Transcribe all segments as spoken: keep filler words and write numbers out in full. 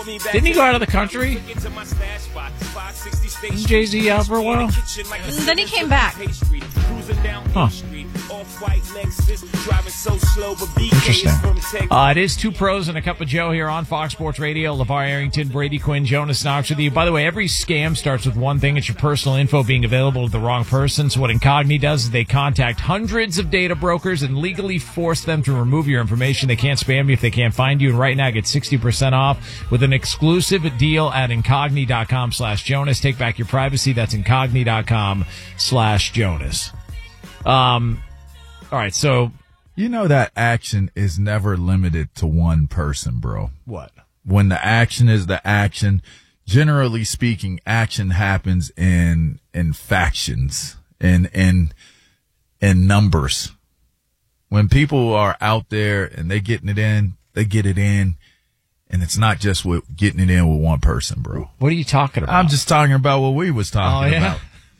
Didn't he go out of the country? Didn't Jay-Z out for a while? And then he came back. Huh. Interesting. Uh, it is Two Pros and a Cup of Joe here on Fox Sports Radio. LeVar Arrington, Brady Quinn, Jonas Knox with you. By the way, every scam starts with one thing. It's your personal info being available to the wrong person. So what Incogni does is they contact hundreds of data brokers and legally force them to remove your information. They can't spam you if they can't find you. And right now, get sixty percent off with an exclusive deal at Incogni.com slash Jonas. Take back your privacy. That's Incogni.com slash Jonas. Um, all right, so... You know that action is never limited to one person, bro. What? When the action is the action, generally speaking, action happens in in factions, in in in numbers. When people are out there and they getting it in, they get it in, and it's not just with getting it in with one person, bro. What are you talking about? I'm just talking about what we was talking oh, yeah? about.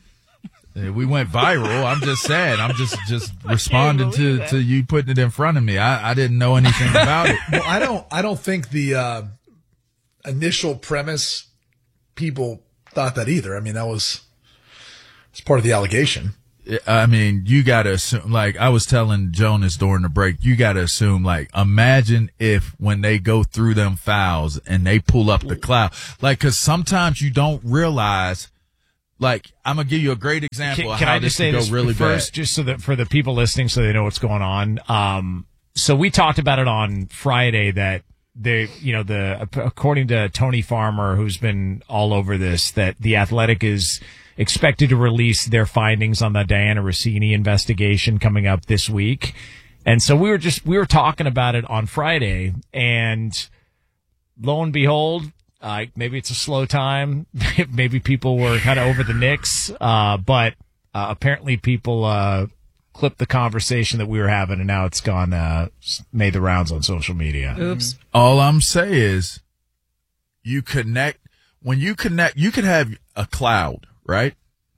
We went viral. I'm just saying. I'm just just responding to, that. to you putting it in front of me. I, I didn't know anything about it. Well, I don't. I don't think the uh, initial premise people thought that either. I mean, that was it's part of the allegation. I mean, you got to assume. Like I was telling Jonas during the break, you got to assume. Like, imagine if when they go through them fouls and they pull up the cloud, like, because sometimes you don't realize. Like, I'm going to give you a great example can, of can how I this just say could this go really first, bad. just so that for the people listening so they know what's going on. Um, so we talked about it on Friday that they, you know, the according to Tony Farmer, who's been all over this, that The Athletic is expected to release their findings on the Diana Rossini investigation coming up this week. And so we were just, we were talking about it on Friday, and lo and behold, Uh, maybe it's a slow time. Maybe people were kind of over the Knicks. Uh, but, uh, apparently people, uh, clipped the conversation that we were having, and now it's gone, uh, made the rounds on social media. Oops. All I'm saying is you connect, when you connect, you could have a cloud, right?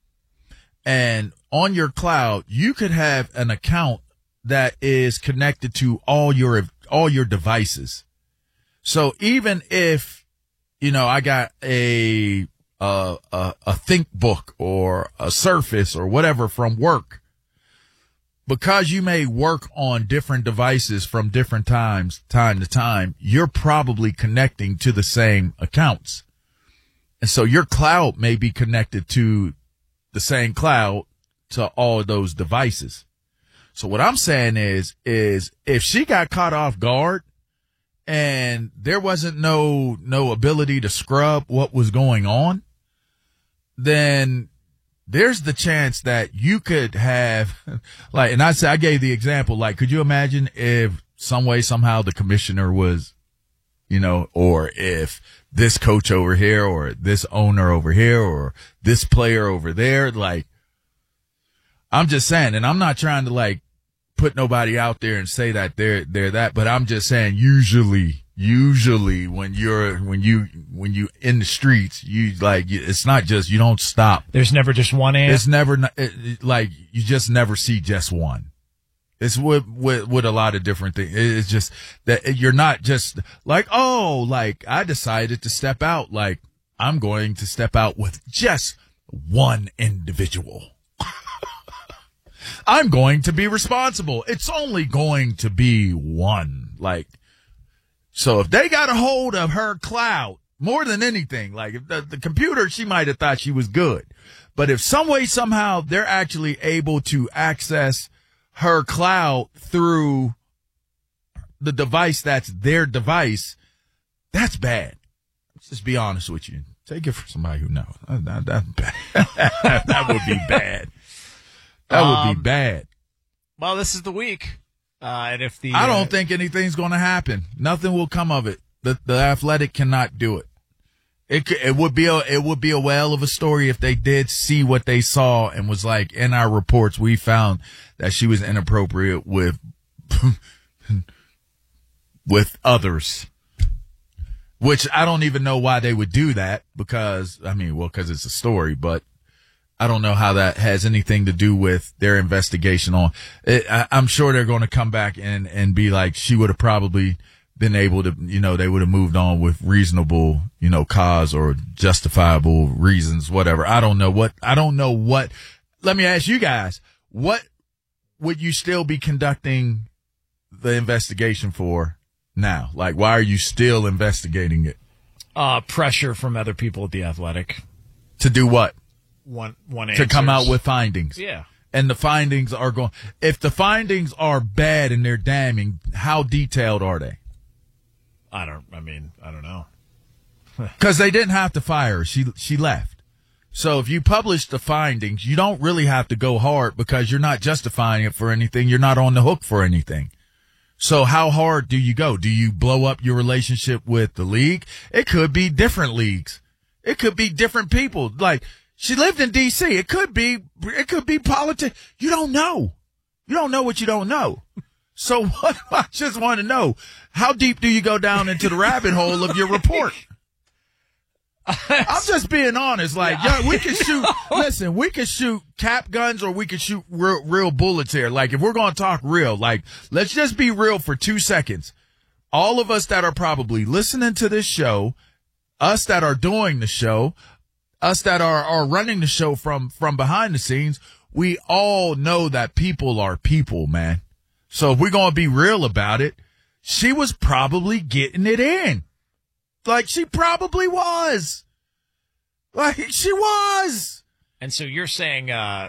And on your cloud, you could have an account that is connected to all your, all your devices. So even if, you know, I got a, a, a, a ThinkBook or a Surface or whatever from work. Because you may work on different devices from different times, time to time, you're probably connecting to the same accounts. And so your cloud may be connected to the same cloud to all of those devices. So what I'm saying is, is if she got caught off guard, and there wasn't no, no ability to scrub what was going on, then there's the chance that you could have, like, and I said, I gave the example, like, could you imagine if some way, somehow the commissioner was, you know, or if this coach over here or this owner over here or this player over there, like, I'm just saying, and I'm not trying to like, put nobody out there and say that they're they're that, but I'm just saying usually usually when you're when you when you in the streets, you like it's not just you don't stop. There's never just one ant. It's never it, it, like you just never see just one. It's with with with a lot of different things. It's just that you're not just like, oh, like I decided to step out, like I'm going to step out with just one individual. I'm going to be responsible. It's only going to be one. Like, so if they got a hold of her cloud, more than anything, like if the, the computer, she might have thought she was good. But if some way, somehow they're actually able to access her cloud through the device that's their device, that's bad. Let's just be honest with you. Take it for somebody who knows. That, that's bad. That would be bad. That would be um, bad. Well, this is the week. Uh, and if the, I don't uh, think anything's going to happen. Nothing will come of it. The, the Athletic cannot do it. It it would be a it would be a whale of a story if they did see what they saw and was like, in our reports we found that she was inappropriate with with others. Which I don't even know why they would do that because I mean, well, because it's a story, but I don't know how that has anything to do with their investigation on it. I, I'm sure they're going to come back and, and be like, she would have probably been able to, you know, they would have moved on with reasonable, you know, cause or justifiable reasons, whatever. I don't know what, I don't know what, let me ask you guys, what would you still be conducting the investigation for now? Like, why are you still investigating it? Uh, pressure from other people at the Athletic. To do what? One, one To come out with findings. Yeah. And the findings are going, if the findings are bad and they're damning, how detailed are they? I don't, I mean, I don't know. Because they didn't have to fire her. She, she left. So if you publish the findings, you don't really have to go hard because you're not justifying it for anything. You're not on the hook for anything. So how hard do you go? Do you blow up your relationship with the league? It could be different leagues. It could be different people. Like, she lived in D C. It could be, it could be politics. You don't know. You don't know what you don't know. So what, I just want to know, how deep do you go down into the rabbit hole of your report? I'm just being honest. Like, yo, we can shoot, listen, we can shoot cap guns or we can shoot real, real bullets here. Like, if we're going to talk real, like, let's just be real for two seconds. All of us that are probably listening to this show, us that are doing the show, us that are, are running the show from, from behind the scenes, we all know that people are people, man. So if we're going to be real about it, she was probably getting it in. Like, she probably was. Like, she was. And so you're saying, uh,